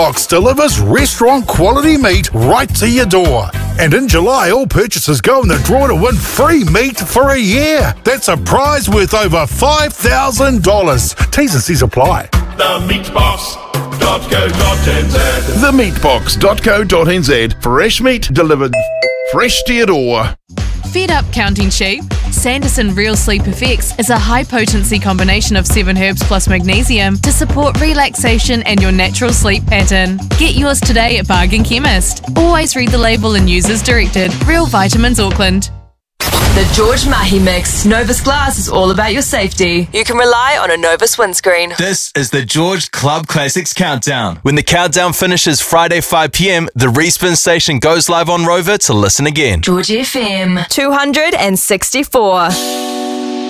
Box delivers restaurant quality meat right to your door. And in July, all purchases go in the draw to win free meat for a year. That's a prize worth over $5,000. T's and C's apply. TheMeatBox.co.nz. TheMeatBox.co.nz. Fresh meat delivered fresh to your door. Fed up counting sheep? Sanderson Real Sleep Effects is a high-potency combination of 7 herbs plus magnesium to support relaxation and your natural sleep pattern. Get yours today at Bargain Chemist. Always read the label and use as directed. Real Vitamins Auckland. The George Mahi Mix. Novus Glass is all about your safety. You can rely on a Novus windscreen. This is the George Club Classics Countdown. When the countdown finishes Friday 5 p.m, the Respin station goes live on Rover to listen again. George FM 264.